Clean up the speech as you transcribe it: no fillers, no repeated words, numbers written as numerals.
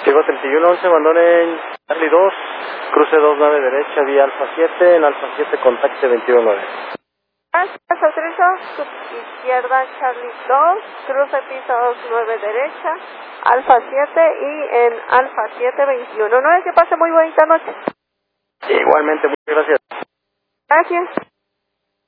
Llegó 3111, abandonen Charlie 2, cruce 29 derecha, vía Alfa 7, en Alfa 7 contacte 219. Gracias, autorizo, izquierda Charlie 2, cruce piso 29 derecha, Alfa 7 y en Alfa 7 219. Que pase muy bonita noche. Igualmente, muchas gracias. Gracias.